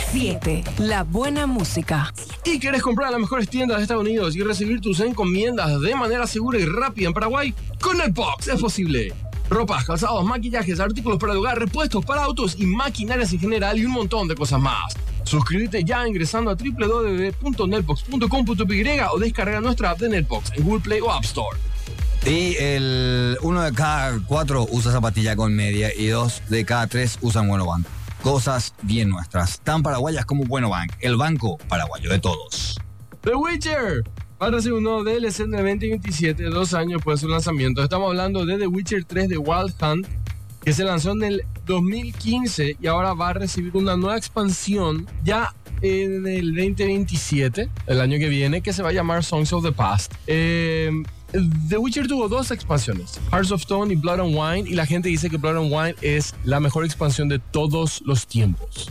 7. La buena música. ¿Y querés comprar en las mejores tiendas de Estados Unidos y recibir tus encomiendas de manera segura y rápida en Paraguay? Con Netbox es posible. Ropas, calzados, maquillajes, artículos para el hogar, repuestos para autos y maquinarias en general y un montón de cosas más. Suscríbete ya ingresando a www.netbox.com.py o descarga nuestra app de Netbox en Google Play o App Store. Y uno de cada 4 usa zapatilla con media y 2 de cada 3 usan Buenobank. Cosas bien nuestras, tan paraguayas como Buenobank, el banco paraguayo de todos. The Witcher va a recibir un nuevo DLC en el 2027, 2 años después de su lanzamiento. Estamos hablando de The Witcher 3 de Wild Hunt, que se lanzó en el 2015 y ahora va a recibir una nueva expansión ya en el 2027, el año que viene, que se va a llamar Songs of the Past. The Witcher tuvo 2 expansiones, Hearts of Stone y Blood and Wine, y la gente dice que Blood and Wine es la mejor expansión de todos los tiempos.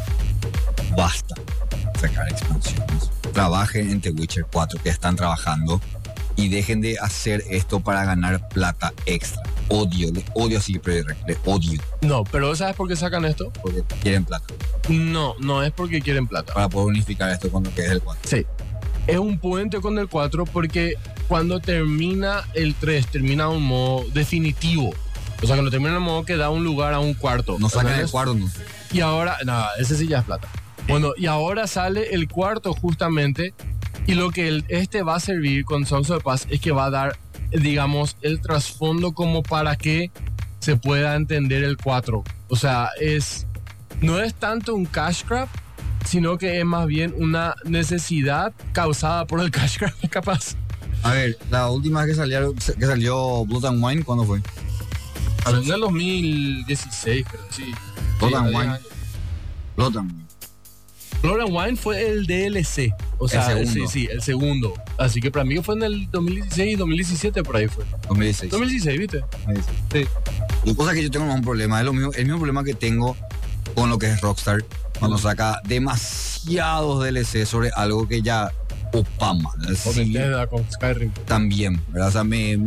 Basta sacar expansiones. Trabajen en The Witcher 4 que están trabajando y dejen de hacer esto para ganar plata extra. Le odio así, le odio. No, pero ¿sabes por qué sacan esto? Porque quieren plata. No es porque quieren plata. Para poder unificar esto con lo que es el 4. Sí. Es un puente con el 4 porque cuando termina el 3, termina un modo definitivo. O sea, cuando termina el modo que da un lugar a un cuarto. No sacan el cuarto, no. Y ahora, nada, ese sí ya es plata. Bueno, y ahora sale el cuarto justamente. Y lo que este va a servir con Songs of the Past es que va a dar, digamos, el trasfondo como para que se pueda entender el 4. O sea, no es tanto un cash grab, sino que es más bien una necesidad causada por el cash grab, capaz. A ver, la última vez que salió Blood and Wine, ¿cuándo fue? En el 2016, creo, sí. Blood and Wine. Blood and Wine. Blood and Wine fue el DLC. O sea, el segundo. Sí, el segundo. Así que para mí fue en el 2016 y 2017 por ahí fue. 2016. 2016, ¿viste? Sí. Lo cosa que yo tengo un problema, es el mismo problema que tengo con lo que es Rockstar, cuando saca demasiados DLC sobre algo que ya opama. O Bethesda con Skyrim. También, ¿verdad? O sea, me